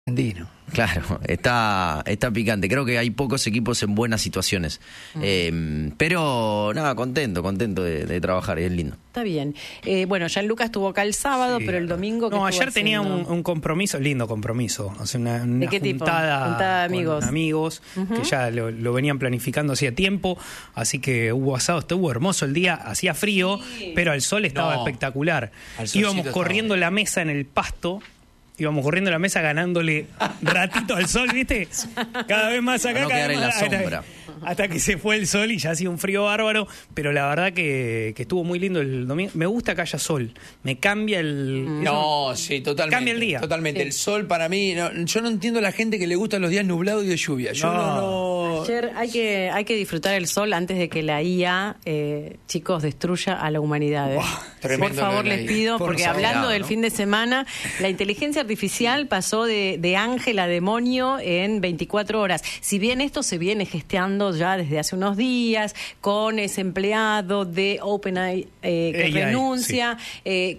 Argentino. Claro, está picante. Creo que hay pocos equipos en buenas situaciones. Pero nada, contento de trabajar, es lindo. Está bien. Bueno, Gianluca estuvo acá el sábado, pero el domingo... No, ayer tenía un compromiso, lindo compromiso. O sea, una ¿de qué tipo? Juntada de amigos. Con amigos, que ya lo venían planificando hacía tiempo. Así que hubo asado, estuvo hermoso el día. Hacía frío, pero el sol estaba espectacular. Íbamos corriendo la mesa en el pasto. Íbamos corriendo la mesa ganándole ratito al sol, ¿viste? Cada vez más acá, no cada vez quedar más en la sombra. hasta que se fue el sol y ya hacía un frío bárbaro. Pero la verdad que estuvo muy lindo el domingo. Me gusta que haya sol. Me cambia el... No, sí, totalmente. Cambia el día. Totalmente. Sí. El sol para mí... yo no entiendo a la gente que le gustan los días nublados y de lluvia. Yo no... Ayer hay que disfrutar el sol antes de que la IA, chicos, destruya a la humanidad. Por favor, les pido, porque hablando del fin de semana, la inteligencia artificial pasó de ángel a demonio en 24 horas. Si bien esto se viene gesteando ya desde hace unos días, con ese empleado de OpenAI renuncia, ¿sí?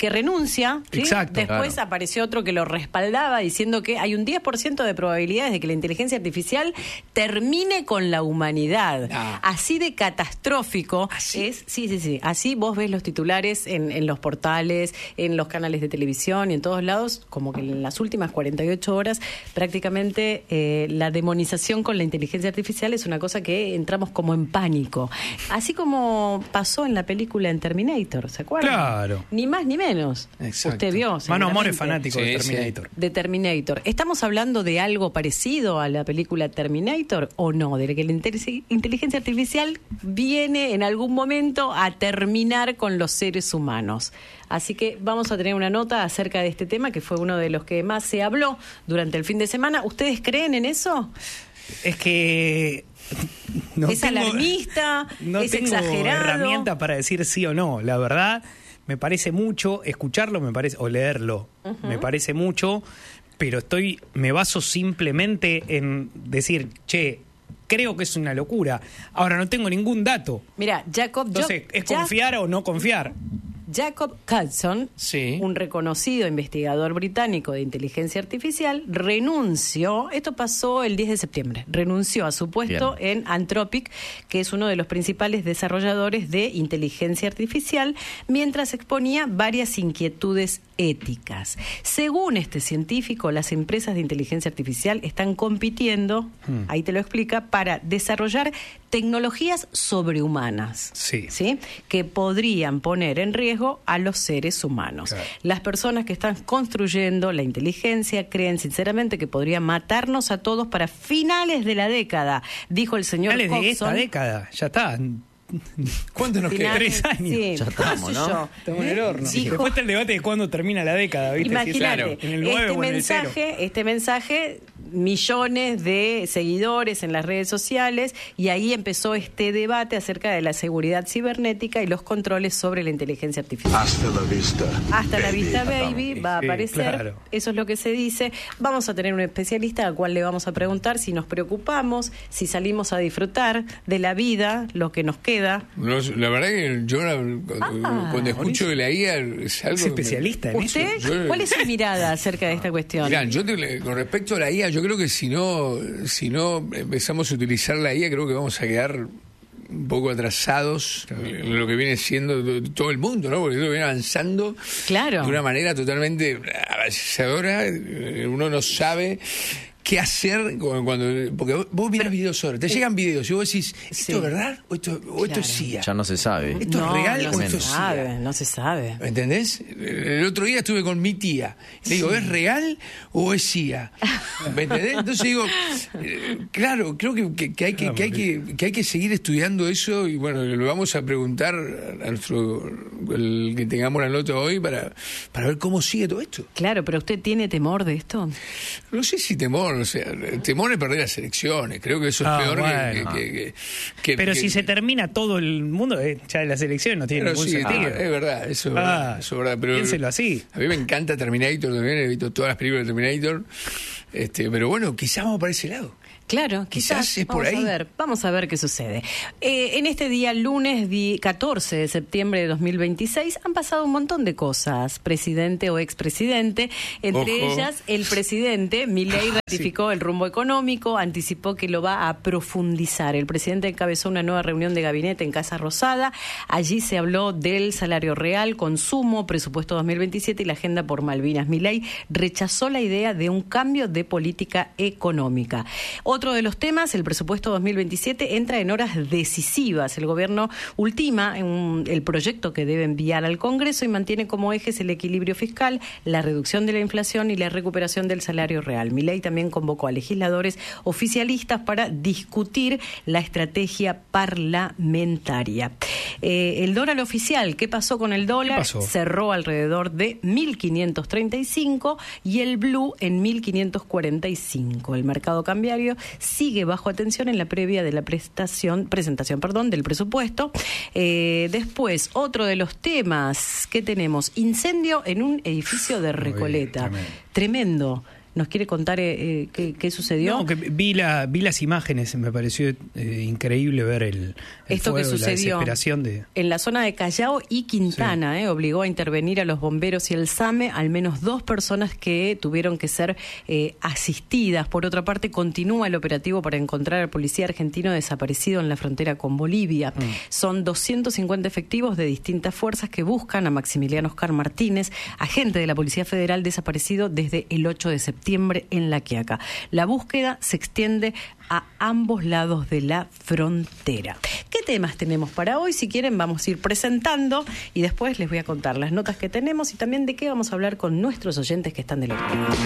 Exacto, Después claro. apareció otro que lo respaldaba diciendo que hay un 10% de probabilidades de que la inteligencia artificial termine con la humanidad. Así de catastrófico es. Sí. Así vos ves los titulares en los portales, en los canales de televisión y en todos lados, como que en las últimas 48 horas prácticamente la demonización con la inteligencia artificial es una cosa que entramos como en pánico. Así como pasó en la película en Terminator, ¿se acuerdan? Claro. Ni más ni menos. Exacto. Usted vio. Mano Amor es seguramente. fanático de Terminator. De Terminator. ¿Estamos hablando de algo parecido a la película Terminator o no? De que la inteligencia artificial viene en algún momento a terminar con los seres humanos. Así que vamos a tener una nota acerca de este tema, que fue uno de los que más se habló durante el fin de semana. ¿Ustedes creen en eso? Es que... ¿Es alarmista? ¿Es tengo exagerado? herramienta para decir sí o no. La verdad, me parece mucho, escucharlo me parece, o leerlo, me parece mucho, pero me baso simplemente en decir, che, creo que es una locura. Ahora, no tengo ningún dato. Mira, Entonces, ¿es confiar o no confiar? Jacob Hudson, Sí. un reconocido investigador británico de inteligencia artificial, renunció, esto pasó el 10 de septiembre, renunció a su puesto en Anthropic, que es uno de los principales desarrolladores de inteligencia artificial, mientras exponía varias inquietudes éticas. Según este científico, las empresas de inteligencia artificial están compitiendo, ahí te lo explica, para desarrollar tecnologías sobrehumanas, Sí. que podrían poner en riesgo a los seres humanos. Claro. Las personas que están construyendo la inteligencia creen sinceramente que podría matarnos a todos para finales de la década, dijo el señor Finales de esta Coxon. década, ya está. ¿Cuánto nos queda? Finales, 3 años. sí, Ya estamos, qué sé ¿no? yo. Estamos en el horno. Dijo- Después está el debate de cuándo termina la década, ¿viste? Si es Imagínate, en el 9 o en el 0. este mensaje, millones de seguidores en las redes sociales, y ahí empezó este debate acerca de la seguridad cibernética y los controles sobre la inteligencia artificial. Hasta la vista. Hasta la vista, baby, va a Sí, aparecer. claro. Eso es lo que se dice. Vamos a tener un especialista al cual le vamos a preguntar si nos preocupamos, si salimos a disfrutar de la vida, lo que nos queda. No, la verdad que yo cuando escucho de la IA es algo... Es especialista en eso. ¿Usted? Yo- ¿Cuál es su mirada acerca de esta cuestión? Mirá, con respecto a la IA, yo creo que si no empezamos a utilizar la IA, creo que vamos a quedar un poco atrasados en lo que viene siendo todo el mundo, ¿no? Porque esto viene avanzando Claro. de una manera totalmente avasalladora. Uno no sabe qué hacer cuando porque vos mirás videos ahora, te llegan videos y vos decís, ¿esto Sí. es verdad o esto es CIA? Ya no se sabe. ¿Esto es real no o se esto es CIA? sabe, no se sabe. ¿Me entendés? El otro día estuve con mi tía. Le digo, ¿es real o es CIA? ¿Me entendés? Entonces digo, claro, creo que hay que seguir estudiando eso y bueno, lo vamos a preguntar a el que tengamos la nota hoy para ver cómo sigue todo esto. Claro, pero ¿usted tiene temor de esto? No sé si temor, o sea, temor es perder las elecciones. Creo que eso es peor bueno. que Pero si se termina todo el mundo, ya las elecciones no tienen Pero ningún sí, sentido. es verdad, eso es verdad. Eso es verdad, pero piénselo así. A mí me encanta Terminator también, he visto todas las películas de Terminator, pero bueno, quizás vamos para ese lado. Claro, quizás es por ahí. Vamos a ver qué sucede. En este día, lunes 14 de septiembre de 2026, han pasado un montón de cosas, presidente o expresidente. Entre ellas, el presidente Milei ratificó el rumbo económico, anticipó que lo va a profundizar. El presidente encabezó una nueva reunión de gabinete en Casa Rosada. Allí se habló del salario real, consumo, presupuesto 2027 y la agenda por Malvinas. Milei rechazó la idea de un cambio de política económica. Otro de los temas, el presupuesto 2027, entra en horas decisivas. El gobierno ultima el proyecto que debe enviar al Congreso y mantiene como ejes el equilibrio fiscal, la reducción de la inflación y la recuperación del salario real. Milei también convocó a legisladores oficialistas para discutir la estrategia parlamentaria. El dólar oficial, ¿qué pasó con el dólar? Cerró alrededor de 1.535 y el blue en 1.545. El mercado cambiario sigue bajo atención en la previa de la presentación del presupuesto. Después, otro de los temas que tenemos, incendio en un edificio de Recoleta. Tremendo. ¿Nos quiere contar qué sucedió? No, que vi las imágenes, me pareció increíble ver el esto fuego, que sucedió la desesperación en la zona de Callao y Quintana. Sí. Obligó a intervenir a los bomberos y el SAME, al menos 2 personas que tuvieron que ser asistidas. Por otra parte, continúa el operativo para encontrar al policía argentino desaparecido en la frontera con Bolivia. Son 250 efectivos de distintas fuerzas que buscan a Maximiliano Oscar Martínez, agente de la Policía Federal desaparecido desde el 8 de septiembre en La Quiaca. La búsqueda se extiende a ambos lados de la frontera. ¿Qué temas tenemos para hoy? Si quieren, vamos a ir presentando y después les voy a contar las notas que tenemos y también de qué vamos a hablar con nuestros oyentes que están del otro lado.